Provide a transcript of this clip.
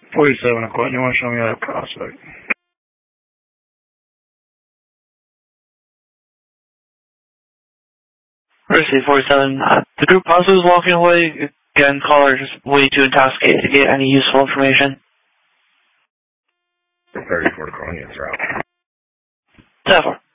47 o'clock. You want to show me that prospect? Mercy 47. The group possibly was walking away. Again, caller is way too intoxicated to get any useful information. 34 to call units are out. 10-4.